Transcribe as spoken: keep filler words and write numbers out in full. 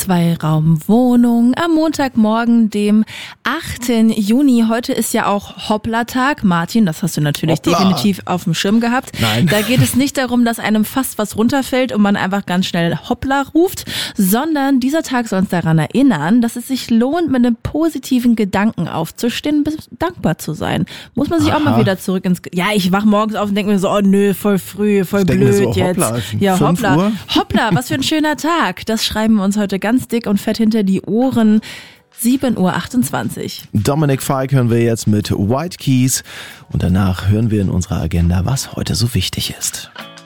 Zwei-Raum-Wohnung am Montagmorgen, dem achten Juni. Heute ist ja auch Hoppla-Tag. Martin, das hast du natürlich Hoppla. definitiv auf dem Schirm gehabt. Nein. Da geht es nicht darum, dass einem fast was runterfällt und man einfach ganz schnell Hoppla ruft, sondern dieser Tag soll uns daran erinnern, dass es sich lohnt, mit einem positiven Gedanken aufzustehen und dankbar zu sein. Muss man sich Aha. auch mal wieder zurück ins... Ja, ich wach morgens auf und denke mir so, oh nö, voll früh, voll Ich denk blöd mir so, jetzt. hoppla, ja, fünf hoppla. Uhr? Hoppla, was für ein schöner Tag. Das schreiben wir uns heute ganz dick und fett hinter die Ohren. sieben Uhr achtundzwanzig. Dominik Fike hören wir jetzt mit White Keys und danach hören wir in unserer Agenda, was heute so wichtig ist.